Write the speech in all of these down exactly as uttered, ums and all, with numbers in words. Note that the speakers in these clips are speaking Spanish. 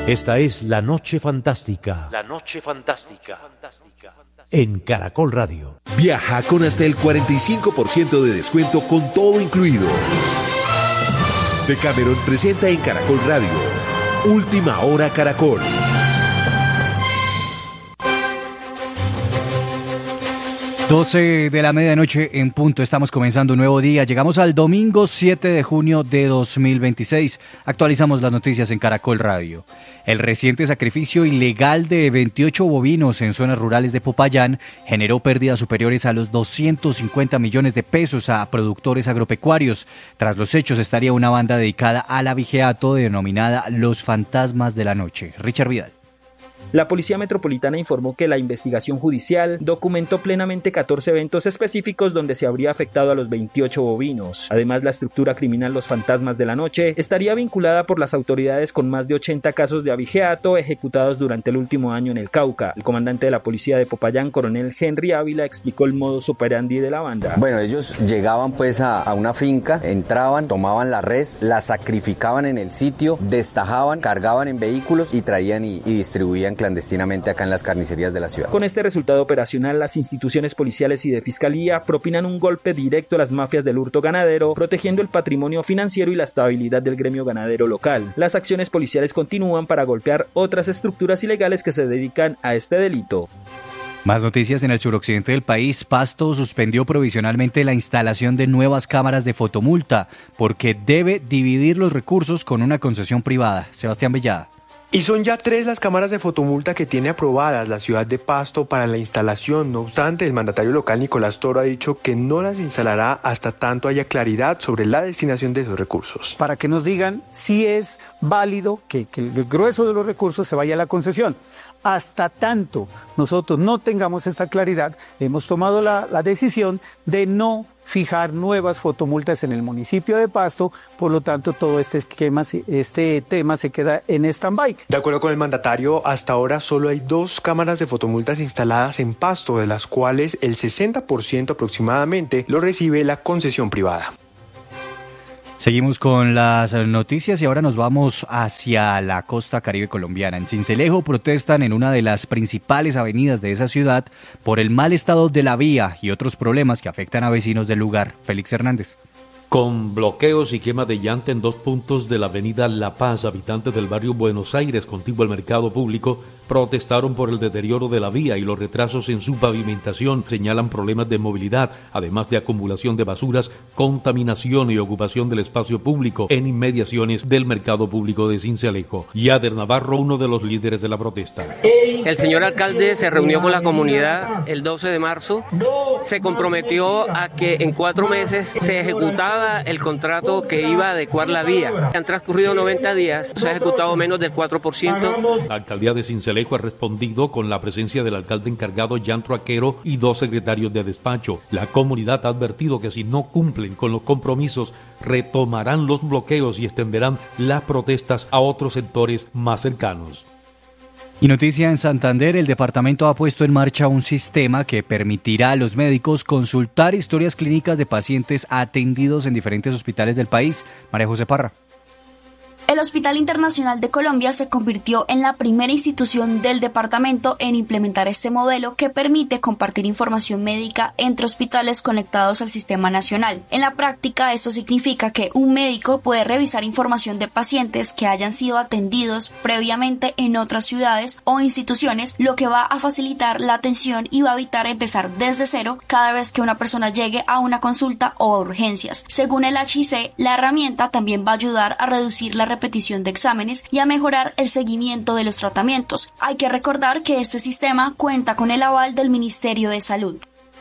Esta es La Noche Fantástica. La Noche Fantástica. En Caracol Radio. Viaja con hasta el cuarenta y cinco por ciento de descuento con todo incluido. Decameron presenta en Caracol Radio Última Hora Caracol. doce de la medianoche en punto, estamos comenzando un nuevo día, llegamos al domingo siete de junio de dos mil veintiséis, actualizamos las noticias en Caracol Radio. El reciente sacrificio ilegal de veintiocho bovinos en zonas rurales de Popayán generó pérdidas superiores a los doscientos cincuenta millones de pesos a productores agropecuarios. Tras los hechos estaría una banda dedicada al abigeato denominada Los Fantasmas de la Noche. Richard Vidal. La Policía Metropolitana informó que la investigación judicial documentó plenamente catorce eventos específicos donde se habría afectado a los veintiocho bovinos. Además, la estructura criminal Los Fantasmas de la Noche estaría vinculada por las autoridades con más de ochenta casos de abigeato ejecutados durante el último año en el Cauca. El comandante de la Policía de Popayán, coronel Henry Ávila, explicó el modus operandi de la banda. Bueno, ellos llegaban pues a, a una finca, entraban, tomaban la res, la sacrificaban en el sitio, destajaban, cargaban en vehículos y traían y, y distribuían clandestinamente acá en las carnicerías de la ciudad. Con este resultado operacional, las instituciones policiales y de fiscalía propinan un golpe directo a las mafias del hurto ganadero, protegiendo el patrimonio financiero y la estabilidad del gremio ganadero local. Las acciones policiales continúan para golpear otras estructuras ilegales que se dedican a este delito. Más noticias en el suroccidente del país. Pasto suspendió provisionalmente la instalación de nuevas cámaras de fotomulta porque debe dividir los recursos con una concesión privada. Sebastián Villada. Y son ya tres las cámaras de fotomulta que tiene aprobadas la ciudad de Pasto para la instalación. No obstante, el mandatario local Nicolás Toro ha dicho que no las instalará hasta tanto haya claridad sobre la destinación de esos recursos. Para que nos digan si es válido que, que el grueso de los recursos se vaya a la concesión. Hasta tanto nosotros no tengamos esta claridad, hemos tomado la, la decisión de no fijar nuevas fotomultas en el municipio de Pasto, por lo tanto todo este esquema, este tema se queda en stand-by. De acuerdo con el mandatario, hasta ahora solo hay dos cámaras de fotomultas instaladas en Pasto, de las cuales el sesenta por ciento aproximadamente lo recibe la concesión privada. Seguimos con las noticias y ahora nos vamos hacia la costa caribe colombiana. En Sincelejo protestan en una de las principales avenidas de esa ciudad por el mal estado de la vía y otros problemas que afectan a vecinos del lugar. Félix Hernández. Con bloqueos y quema de llanta en dos puntos de la avenida La Paz, habitantes del barrio Buenos Aires, contiguo al mercado público, protestaron por el deterioro de la vía y los retrasos en su pavimentación. Señalan problemas de movilidad, además de acumulación de basuras, contaminación y ocupación del espacio público en inmediaciones del mercado público de Sincelejo. Yader Navarro, uno de los líderes de la protesta. El señor alcalde se reunió con la comunidad el doce de marzo, se comprometió a que en cuatro meses se ejecutaba el contrato que iba a adecuar la vía. Han transcurrido noventa días, se ha ejecutado menos del cuatro por ciento. La alcaldía de Sincelejo ha respondido con la presencia del alcalde encargado Jan Troaquero y dos secretarios de despacho. La comunidad ha advertido que si no cumplen con los compromisos, retomarán los bloqueos y extenderán las protestas a otros sectores más cercanos. Y noticia en Santander, el departamento ha puesto en marcha un sistema que permitirá a los médicos consultar historias clínicas de pacientes atendidos en diferentes hospitales del país. María José Parra. El Hospital Internacional de Colombia se convirtió en la primera institución del departamento en implementar este modelo que permite compartir información médica entre hospitales conectados al sistema nacional. En la práctica, esto significa que un médico puede revisar información de pacientes que hayan sido atendidos previamente en otras ciudades o instituciones, lo que va a facilitar la atención y va a evitar empezar desde cero cada vez que una persona llegue a una consulta o a urgencias. Según el H I C, la herramienta también va a ayudar a reducir la repetición de exámenes y a mejorar el seguimiento de los tratamientos. Hay que recordar que este sistema cuenta con el aval del Ministerio de Salud.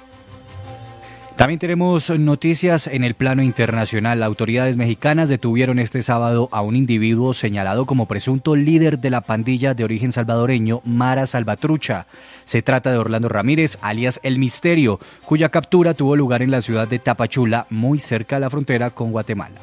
También tenemos noticias en el plano internacional. Autoridades mexicanas detuvieron este sábado a un individuo señalado como presunto líder de la pandilla de origen salvadoreño Mara Salvatrucha. Se trata de Orlando Ramírez, alias El Misterio, cuya captura tuvo lugar en la ciudad de Tapachula, muy cerca de la frontera con Guatemala.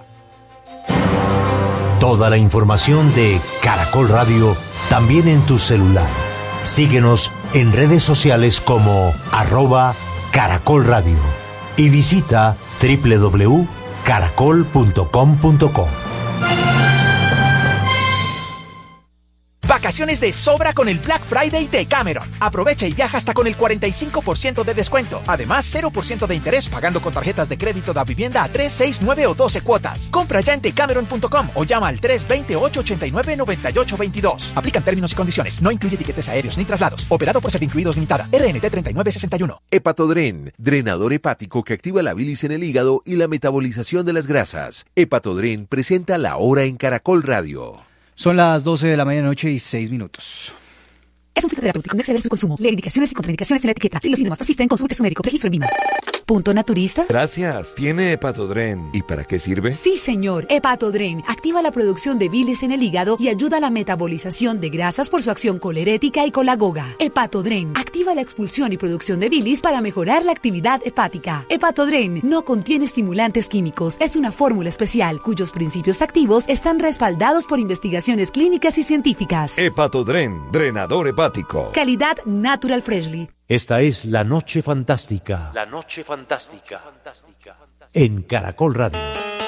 Toda la información de Caracol Radio también en tu celular. Síguenos en redes sociales como arroba Caracol Radio y visita doble u doble u doble u punto caracol punto com punto co. vacaciones de sobra con el Black Friday de Cameron. Aprovecha y viaja hasta con el cuarenta y cinco por ciento de descuento. Además, cero por ciento de interés pagando con tarjetas de crédito da vivienda a tres, seis, nueve o doce cuotas. Compra ya en decameron punto com o llama al tres dos cero, ocho ocho nueve, nueve ocho dos dos. Aplican términos y condiciones. No incluye tiquetes aéreos ni traslados. Operado por Servincluidos Limitada. R N T treinta y nueve sesenta y uno. Hepatodren, drenador hepático que activa la bilis en el hígado y la metabolización de las grasas. Hepatodren presenta La Hora en Caracol Radio. Son las doce de la medianoche y seis minutos. Es un fitoterapéutico, no exceder su consumo. Lee indicaciones y contraindicaciones en la etiqueta. Si los síntomas persisten, consulte a su médico. Registro en Vima. ¿Punto naturista? Gracias. ¿Tiene Hepatodren? ¿Y para qué sirve? Sí, señor. Hepatodren activa la producción de bilis en el hígado y ayuda a la metabolización de grasas por su acción colerética y colagoga. Hepatodren activa la expulsión y producción de bilis para mejorar la actividad hepática. Hepatodren no contiene estimulantes químicos. Es una fórmula especial cuyos principios activos están respaldados por investigaciones clínicas y científicas. Hepatodren, drenador hepático. Calidad Natural Freshly. Esta es La Noche Fantástica. La Noche Fantástica. En Caracol Radio.